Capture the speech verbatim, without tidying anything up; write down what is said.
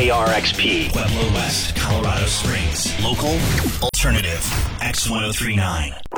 K R X P. Pueblo West, Colorado Springs. Local, alternative, X ten thirty-nine.